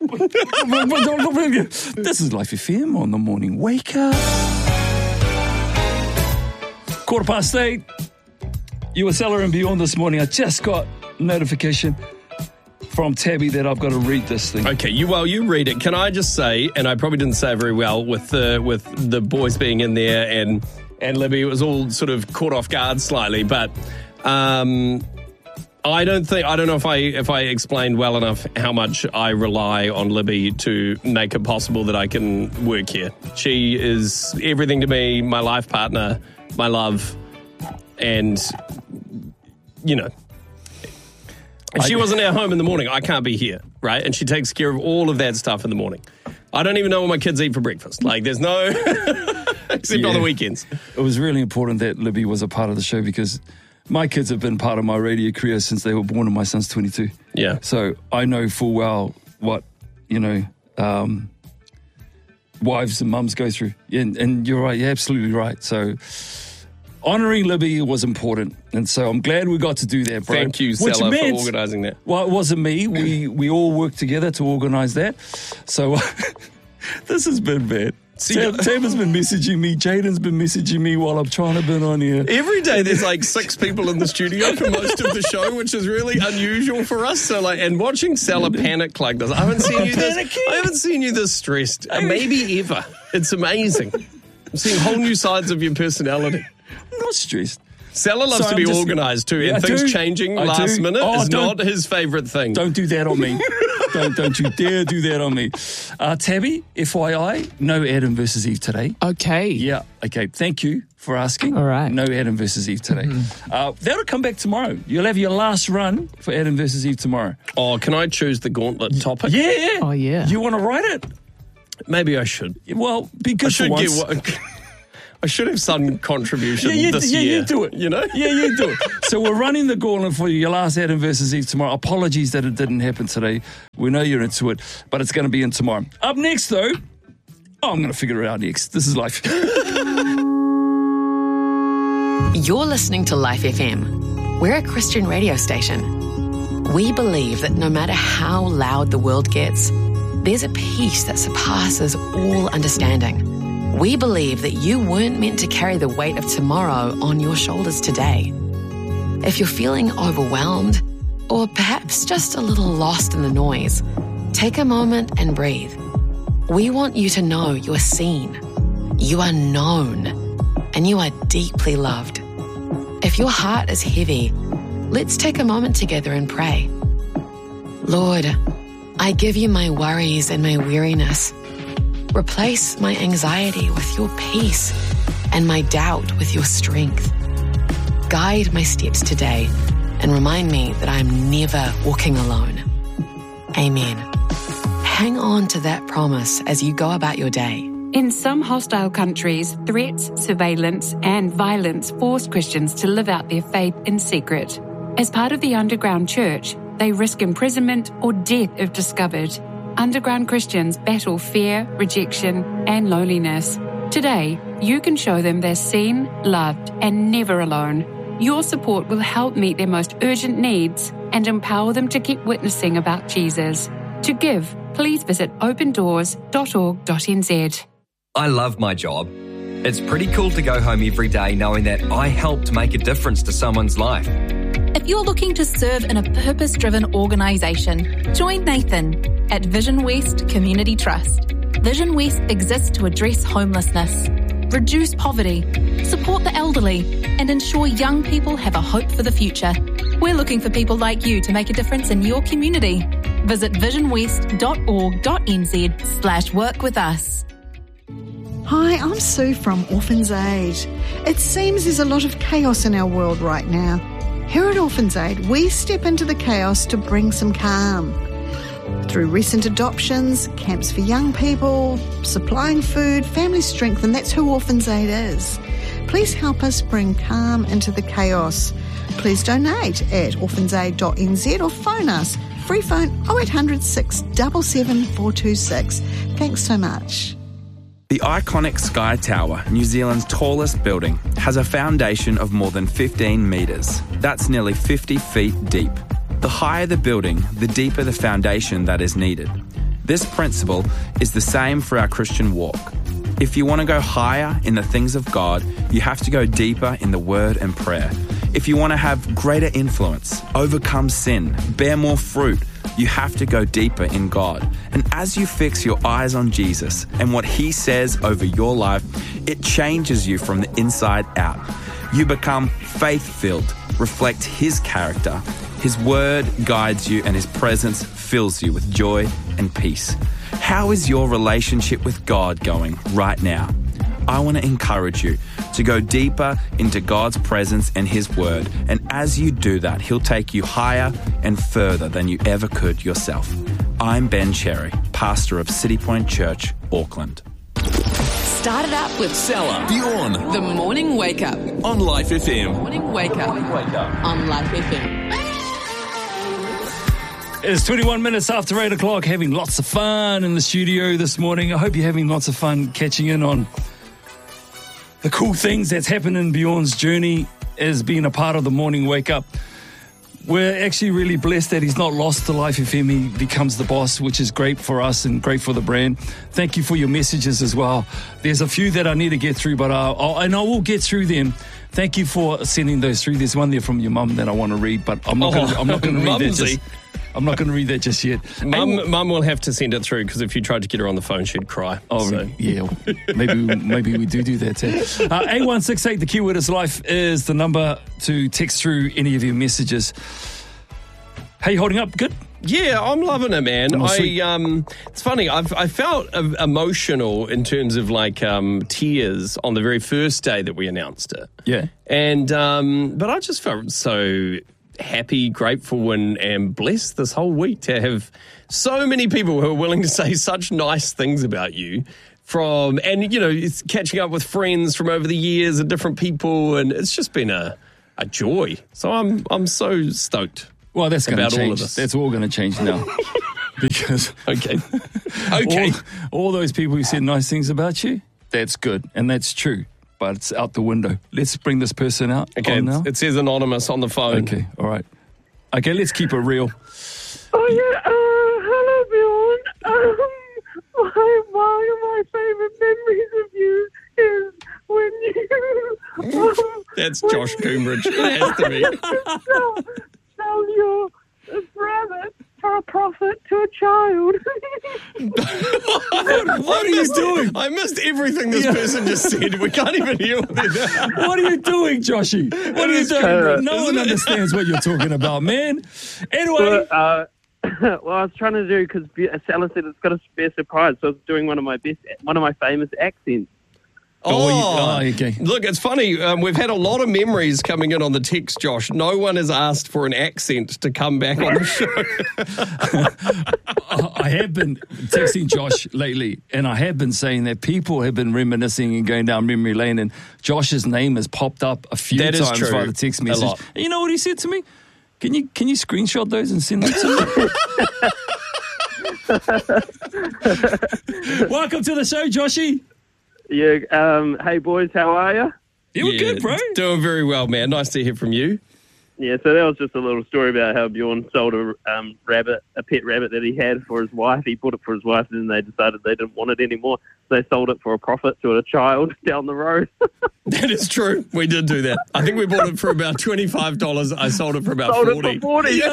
This is Life FM on the morning wake up. 8:15. You were Seller and Beyond this morning. I just got notification from Tabby that I've got to read this thing. Okay, you read it. Can I just say, and I probably didn't say it very well with the boys being in there and Libby, it was all sort of caught off guard slightly, but I don't know if I explained well enough how much I rely on Libby to make it possible that I can work here. She is everything to me, my life partner, my love, and if she wasn't at home in the morning, I can't be here, right? And she takes care of all of that stuff in the morning. I don't even know what my kids eat for breakfast. Like, there's no... except on the weekends. It was really important that Libby was a part of the show because my kids have been part of my radio career since they were born and my son's 22. Yeah. So I know full well what, wives and mums go through. And you're right, you're absolutely right. So... honouring Libby was important, and so I'm glad we got to do that, bro. Thank you, Stella, for organising that. Well, it wasn't me. We all worked together to organise that. So this has been bad. Tam has been messaging me. Jaden's been messaging me while I'm trying to be on here. Every day there's like 6 people in the studio for most of the show, which is really unusual for us. So and watching Stella panic like this, I haven't seen you this stressed, maybe ever. It's amazing. I'm seeing whole new sides of your personality. I'm not stressed. Stella loves to be organised too, and things changing last minute is not his favourite thing. Don't do that on me. Don't you dare do that on me. Tabby, FYI, no Adam versus Eve today. Okay. Yeah, okay. Thank you for asking. All right. No Adam versus Eve today. That'll come back tomorrow. You'll have your last run for Adam versus Eve tomorrow. Oh, can I choose the gauntlet topic? Yeah. Oh, yeah. You want to write it? Maybe I should. Well, because I should have some contribution this year. Yeah, you do it. Yeah, you do it. So we're running the gauntlet for your last Adam versus Eve tomorrow. Apologies that it didn't happen today. We know you're into it, but it's going to be in tomorrow. Up next, though, I'm going to figure it out next. This is Life. You're listening to Life FM. We're a Christian radio station. We believe that no matter how loud the world gets, there's a peace that surpasses all understanding. We believe that you weren't meant to carry the weight of tomorrow on your shoulders today. If you're feeling overwhelmed, or perhaps just a little lost in the noise, take a moment and breathe. We want you to know you are seen, you are known, and you are deeply loved. If your heart is heavy, let's take a moment together and pray. Lord, I give you my worries and my weariness. Replace my anxiety with your peace and my doubt with your strength. Guide my steps today and remind me that I'm never walking alone. Amen. Hang on to that promise as you go about your day. In some hostile countries, threats, surveillance, and violence force Christians to live out their faith in secret. As part of the underground church, they risk imprisonment or death if discovered. Underground Christians battle fear, rejection, and loneliness. Today, you can show them they're seen, loved, and never alone. Your support will help meet their most urgent needs and empower them to keep witnessing about Jesus. To give, please visit opendoors.org.nz. I love my job. It's pretty cool to go home every day knowing that I helped make a difference to someone's life. If you're looking to serve in a purpose-driven organisation, join Nathan at Vision West Community Trust. Vision West exists to address homelessness, reduce poverty, support the elderly, and ensure young people have a hope for the future. We're looking for people like you to make a difference in your community. Visit visionwest.org.nz/work with us. Hi, I'm Sue from Orphans Aid. It seems there's a lot of chaos in our world right now. Here at Orphans Aid, we step into the chaos to bring some calm. Through recent adoptions, camps for young people, supplying food, family strength, and that's who Orphans Aid is. Please help us bring calm into the chaos. Please donate at orphansaid.nz or phone us. Free phone 0800 677 426. Thanks so much. The iconic Sky Tower, New Zealand's tallest building, has a foundation of more than 15 metres. That's nearly 50 feet deep. The higher the building, the deeper the foundation that is needed. This principle is the same for our Christian walk. If you want to go higher in the things of God, you have to go deeper in the Word and prayer. If you want to have greater influence, overcome sin, bear more fruit, you have to go deeper in God. And as you fix your eyes on Jesus and what He says over your life, it changes you from the inside out. You become faith-filled, reflect His character. His Word guides you and His presence fills you with joy and peace. How is your relationship with God going right now? I want to encourage you to go deeper into God's presence and His Word. And as you do that, He'll take you higher and further than you ever could yourself. I'm Ben Cherry, pastor of City Point Church, Auckland. Start it up with Stella, Bjorn, the Morning Wake Up. on Life FM. Morning Wake Up on Life FM. It's 21 minutes after 8 o'clock, having lots of fun in the studio this morning. I hope you're having lots of fun catching in on the cool things that's happened in Bjorn's journey as being a part of the Morning Wake Up. We're actually really blessed that he's not lost to Life FM. He becomes the boss, which is great for us and great for the brand. Thank you for your messages as well. There's a few that I need to get through, but I will get through them. Thank you for sending those through. There's one there from your mum that I want to read, but I'm not going to read that. I'm not going to read that just yet. Mum will have to send it through because if you tried to get her on the phone, she'd cry. Oh, so. Yeah. Maybe we do that too. 8168, the keyword is life, is the number to text through any of your messages. How you holding up? Good? Yeah, I'm loving it, man. It's funny. I felt emotional in terms of tears on the very first day that we announced it. Yeah. And but I just felt so happy, grateful, and blessed this whole week to have so many people who are willing to say such nice things about you. It's catching up with friends from over the years and different people, and it's just been a joy. So I'm so stoked. Well, that's going to change. All of this. That's all going to change now. Because okay, all those people who said nice things about you, that's good and that's true. But it's out the window. Let's bring this person out. Okay, now. It says anonymous on the phone. Okay, all right. Okay, let's keep it real. Oh, yeah. Hello, Bjorn. One of my favourite memories of you is when you... That's Josh Coombridge. It has to be. Sell your rabbit for a profit to a child. What are you doing? I missed everything this person just said. We can't even hear what they're doing. What are you doing, Joshy? What are you doing? No one understands what you're talking about, man. Anyway. Well, I was trying to do, because Stella said it's got to be a surprise, so I was doing one of my famous accents. Okay. Look, it's funny. We've had a lot of memories coming in on the text, Josh. No one has asked for an accent to come back on the show. I have been texting Josh lately, and I have been saying that people have been reminiscing and going down memory lane, and Josh's name has popped up a few times via the text message. And you know what he said to me? Can you screenshot those and send them to me? Welcome to the show, Joshy. Yeah, hey boys, how are you? You were good, bro. Doing very well, man. Nice to hear from you. Yeah, so that was just a little story about how Bjorn sold a pet rabbit that he had for his wife. He bought it for his wife, and then they decided they didn't want it anymore. So they sold it for a profit to a child down the road. That is true. We did do that. I think we bought it for about $25. I sold it for about $40. It for $40.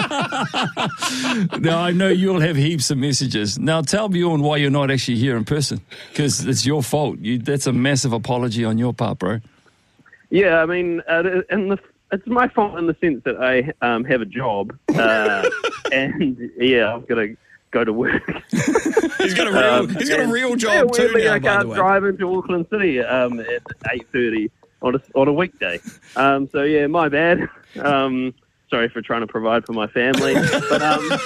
Now, I know you'll have heaps of messages. Now, tell Bjorn why you're not actually here in person, because it's your fault. That's a massive apology on your part, bro. Yeah, I mean, it's my fault in the sense that I have a job, and yeah, I've got to go to work. He's got a real job too now. I can't drive into Auckland City at 8:30 on a weekday. So yeah, my bad. Sorry for trying to provide for my family, but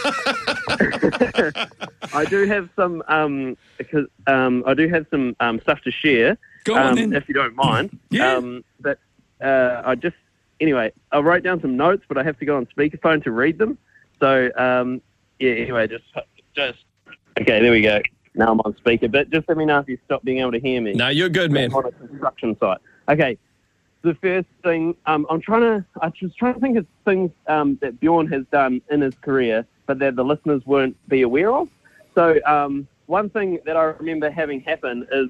I do have some stuff to share. Go on then, if you don't mind. Yeah. Anyway, I wrote down some notes, but I have to go on speakerphone to read them. So, anyway, just okay, there we go. Now I'm on speaker, but just let me know if you stop being able to hear me. No, you're good, man. I'm on a construction site. Okay, the first thing, I was trying to think of things that Bjorn has done in his career, but that the listeners won't be aware of. So one thing that I remember having happen is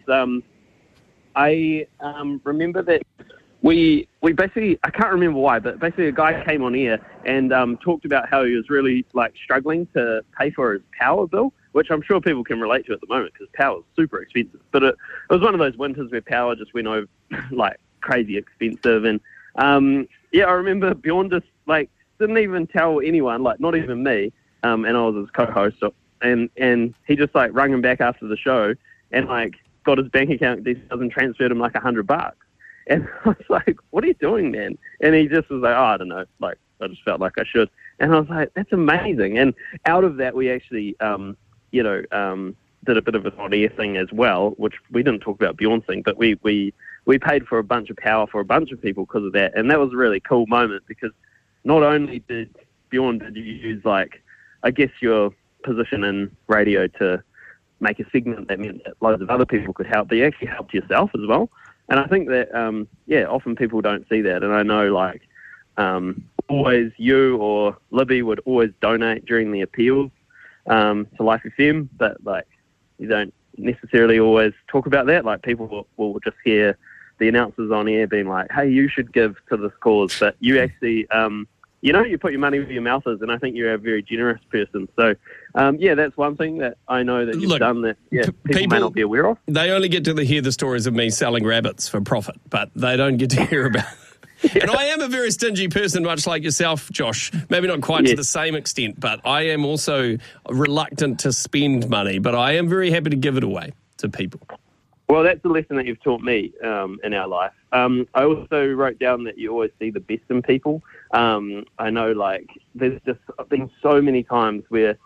I remember that we basically, I can't remember why, but basically a guy came on air and talked about how he was really struggling to pay for his power bill, which I'm sure people can relate to at the moment because power is super expensive. But it was one of those winters where power just went over crazy expensive. And I remember Bjorn just didn't even tell anyone, not even me, and I was his co-host. And he just rung him back after the show and got his bank account details and transferred him $100. And I was like, what are you doing, man? And he just was like, oh, I don't know. I just felt like I should. And I was like, that's amazing. And out of that, we actually, did a bit of an on-air thing as well, which we didn't talk about Bjorn's thing, but we paid for a bunch of power for a bunch of people because of that. And that was a really cool moment because not only did you use, I guess your position in radio to make a segment that meant that loads of other people could help, but you actually helped yourself as well. And I think that, often people don't see that. And I know, always you or Libby would always donate during the appeals to Life FM, but, you don't necessarily always talk about that. People will just hear the announcers on air being like, hey, you should give to this cause. But you actually, you put your money where your mouth is, and I think you're a very generous person. So, that's one thing that I know that you've done that people may not be aware of. They only get to hear the stories of me selling rabbits for profit, but they don't get to hear about And I am a very stingy person, much like yourself, Josh. Maybe not quite to the same extent, but I am also reluctant to spend money, but I am very happy to give it away to people. Well, that's the lesson that you've taught me in our life. I also wrote down that you always see the best in people. I know, there's just been so many times where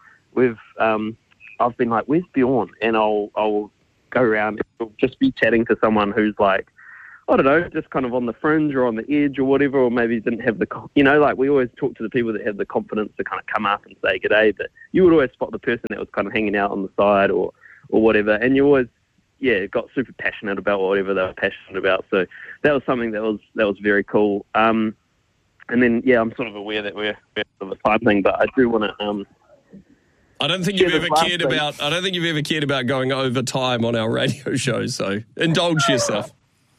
I've been like, where's Bjorn? And I'll go around and we'll just be chatting to someone who's I don't know, just kind of on the fringe or on the edge or whatever, or maybe didn't have the, we always talk to the people that have the confidence to kind of come up and say g'day, but you would always spot the person that was kind of hanging out on the side or whatever, and you always, got super passionate about whatever they were passionate about. So that was something that was very cool. And then, I'm sort of aware that we're sort of a time thing, but I do want to, I don't think you've ever cared about going over time on our radio show, so indulge yourself.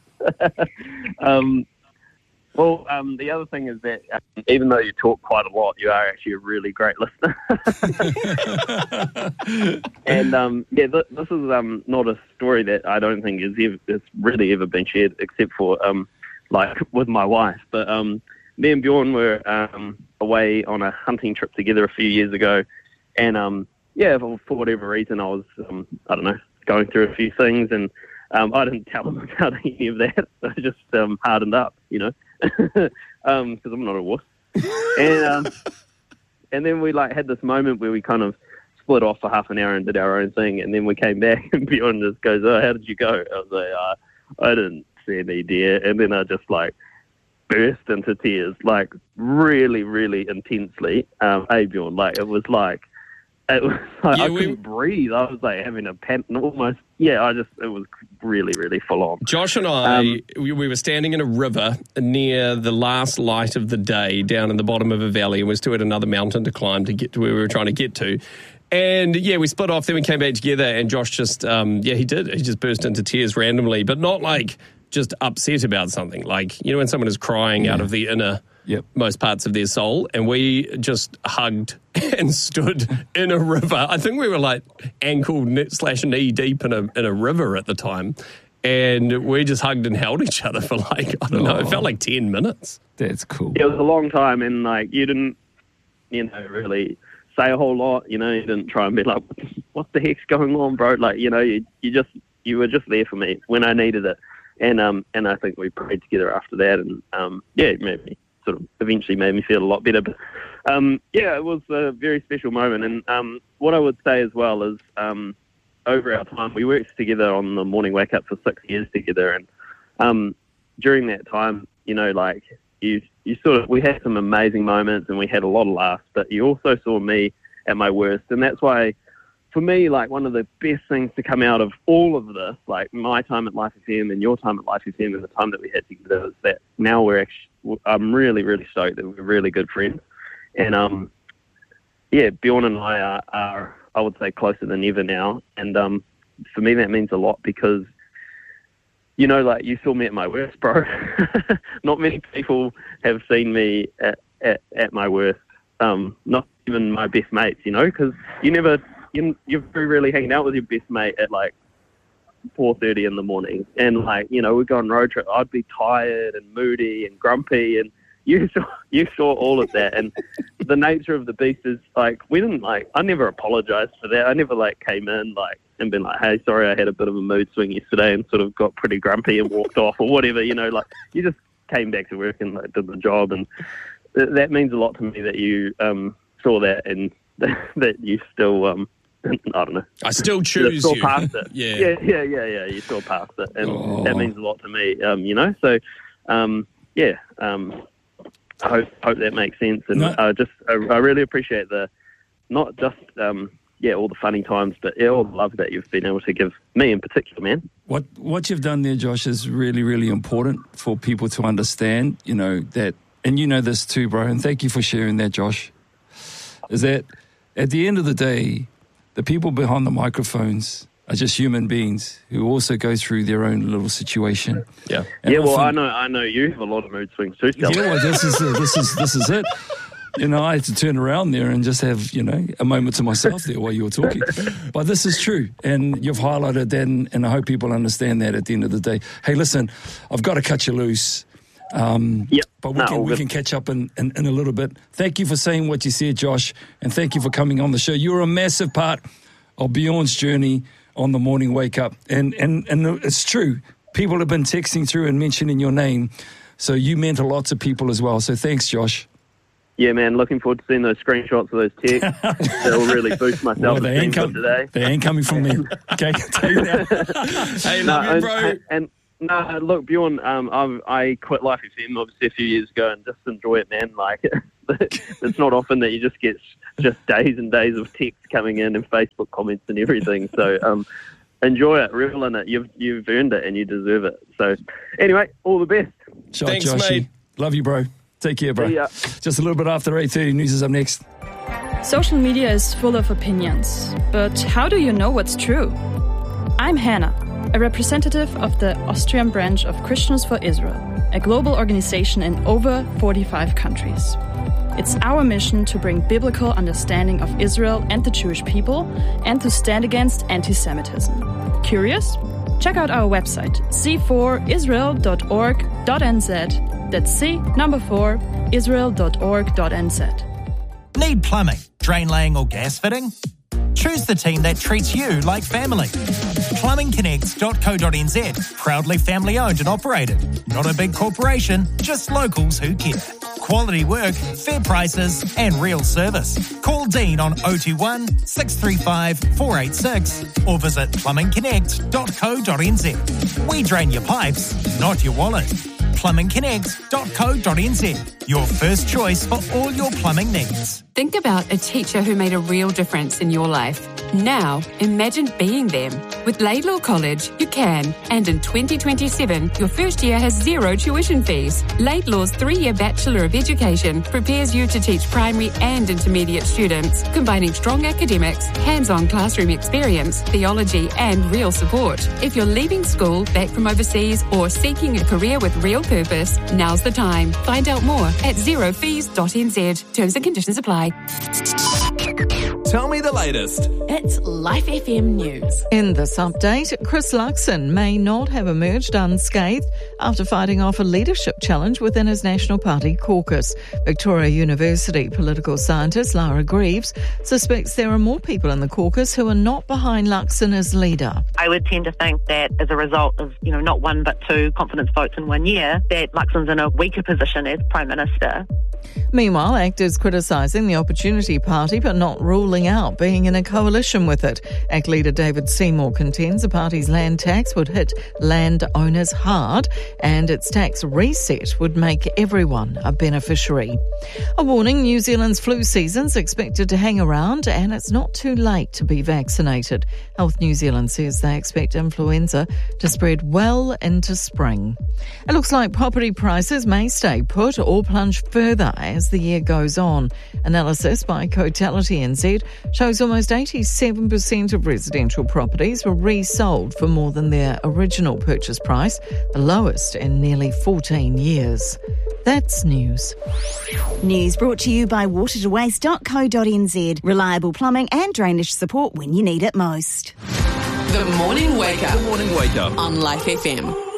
The other thing is that even though you talk quite a lot, you are actually a really great listener. And this is not a story that I don't think it's really ever been shared except for with my wife. But me and Bjorn were away on a hunting trip together a few years ago, and for whatever reason I was going through a few things, and I didn't tell him about any of that. I just hardened up, because I'm not a wuss. And then we had this moment where we kind of split off for half an hour and did our own thing, and then we came back and Bjorn just goes, "Oh, how did you go?" I was like, "I didn't see any deer," and then I just burst into tears, really, really intensely. Hey, Bjorn, it was I couldn't breathe. I was having a pant almost. It was really, really full on. Josh and I, we were standing in a river near the last light of the day down in the bottom of a valley, and we still had another mountain to climb to get to where we were trying to get to. And we split off, then we came back together, and Josh just, he just burst into tears randomly, but not just upset about something. When someone is crying out of the inner most parts of their soul, and we just hugged and stood in a river. I think we were ankle/knee deep in a river at the time, and we just hugged and held each other for I don't know, it felt like 10 minutes. That's cool. It was a long time, and you didn't, really say a whole lot. You didn't try and be like, what the heck's going on, bro? You were just there for me when I needed it, and I think we prayed together after that, and it made me sort of eventually made me feel a lot better. But it was a very special moment. And what I would say as well is over our time, we worked together on the Morning Wake Up for 6 years together. And during that time, you sort of, we had some amazing moments and we had a lot of laughs, but you also saw me at my worst. And that's why, for me, one of the best things to come out of all of this, my time at Life FM and your time at Life FM and the time that we had together, is that now I'm really, really stoked that we're really good friends. And, Bjorn and I are I would say closer than ever now. And for me, that means a lot because, you know, like you saw me at my worst, bro. Not many people have seen me at my worst. Not even my best mates, you know, because you're very rarely hanging out with your best mate at like 4:30 in the morning. And like, you know, we'd go on road trip. I'd be tired and moody and grumpy, and you saw all of that. And the nature of the beast is like, I never apologized for that. I never like came in like and been like, hey, sorry, I had a bit of a mood swing yesterday and sort of got pretty grumpy and walked off or whatever, you know, like you just came back to work and like did the job. And that means a lot to me that you saw that and that you still, I don't know. I still choose you. Past it. Yeah. You saw past it. And that means a lot to me, you know. So, I hope that makes sense. And I really appreciate not just all the funny times, but all the love that you've been able to give me in particular, man. What you've done there, Josh, is really, really important for people to understand, you know, that, and you know this too, bro, and thank you for sharing that, Josh, is that at the end of the day, the people behind the microphones are just human beings who also go through their own little situation. Yeah. And I know you have a lot of mood swings too, Stella. Yeah, well, this is it. You know, I had to turn around there and just have, you know, a moment to myself there while you were talking. But this is true, and you've highlighted that, and I hope people understand that at the end of the day. Hey, listen, I've got to cut you loose. But we can catch up in a little bit. Thank you for saying what you said, Josh, and thank you for coming on the show. You're a massive part of Bjorn's journey on the morning wake up. And it's true. People have been texting through and mentioning your name, so you meant a lot to people as well. So thanks, Josh. Yeah, man, looking forward to seeing those screenshots of those texts. They'll really boost my self-esteem for today. They ain't coming from me. Okay, I can tell you that. Hey, love you, bro. No, look, Bjorn, I quit Life FM obviously a few years ago and just enjoy it, man. Like, it's not often that you just get just days and days of text coming in and Facebook comments and everything. So enjoy it, revel in it. You've earned it and you deserve it. So anyway, all the best. Thanks, Joshy. mate. Love you, bro. Take care, bro. See ya. Just a little bit after 8:30, news is up next. Social media is full of opinions, but how do you know what's true? I'm Hannah, a representative of the Austrian branch of Christians for Israel, a global organization in over 45 countries. It's our mission to bring biblical understanding of Israel and the Jewish people and to stand against anti-Semitism. Curious? Check out our website, c4israel.org.nz. That's C4 Israel.org.nz. Need plumbing, drain laying or gas fitting? Choose the team that treats you like family. Plumbingconnects.co.nz, proudly family owned and operated. Not a big corporation, just locals who care. Quality work, fair prices and real service. Call Dean on 021 635 486 or visit plumbingconnect.co.nz. We drain your pipes, not your wallet. plumbingconnect.co.nz, your first choice for all your plumbing needs. Think about a teacher who made a real difference in your life. Now, imagine being them. With Laidlaw College, you can. And in 2027, your first year has zero tuition fees. Laidlaw's 3-year Bachelor of Education prepares you to teach primary and intermediate students, combining strong academics, hands-on classroom experience, theology, and real support. If you're leaving school, back from overseas, or seeking a career with real purpose, now's the time. Find out more at zerofees.nz. Terms and conditions apply. Tell me the latest. It's Life FM News. In this update, Chris Luxon may not have emerged unscathed after fighting off a leadership challenge within his National Party caucus. Victoria University political scientist Lara Greaves suspects there are more people in the caucus who are not behind Luxon as leader. I would tend to think that as a result of, not one but two confidence votes in 1 year, that Luxon's in a weaker position as Prime Minister. Meanwhile, actors criticising the Opportunity Party but not ruling out being in a coalition with it. ACT leader David Seymour contends the party's land tax would hit landowners hard and its tax reset would make everyone a beneficiary. A warning, New Zealand's flu season's expected to hang around and it's not too late to be vaccinated. Health New Zealand says they expect influenza to spread well into spring. It looks like property prices may stay put or plunge further higher as the year goes on. Analysis by Cotality NZ shows almost 87% of residential properties were resold for more than their original purchase price, the lowest in nearly 14 years. That's news. News brought to you by watertowaste.co.nz. Reliable plumbing and drainage support when you need it most. The Morning Wake Up. Morning Wake Up. On Life FM.